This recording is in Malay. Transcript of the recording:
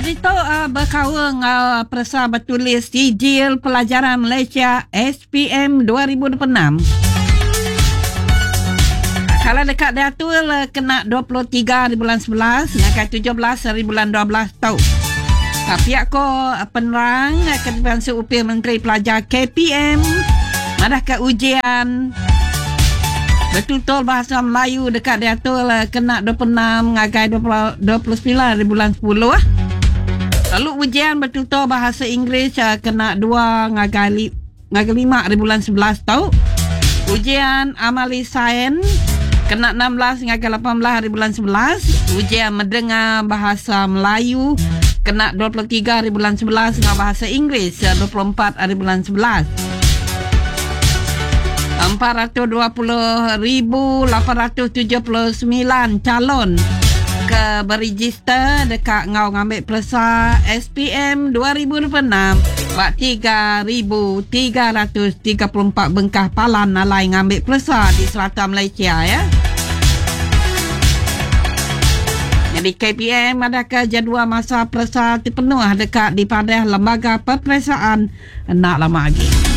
Jadi tu berkawang persa bertulis Sijil Pelajaran Malaysia SPM 2026. Kalau dekat dia tu kena 23 di bulan 11, akan 17 di bulan 12 tahun. Pihak ko penerang Ketua Upil Menteri Pelajar KPM madah ke ujian betul-betul bahasa Melayu dekat dia tu kena 26 ngagai 29 di bulan 10 Lalu ujian betul-betul bahasa Inggeris kena 2 ngagai 5 di bulan 11 tau. Ujian amali sains kena 16 ngagai 18 di bulan 11. Ujian mendengar bahasa Melayu kena 23 di bulan 11 dengan bahasa Inggeris 24 di bulan 11. 420,879 calon ke beregister dekat ngau ngambil persa SPM 2026 buat 3,334 bengkah palan nalai ngambil persa di selatan Malaysia ya. Jadi KPM ada ke jadual masa persa terpenuh dekat di Padang Lembaga Peperiksaan nak lama lagi.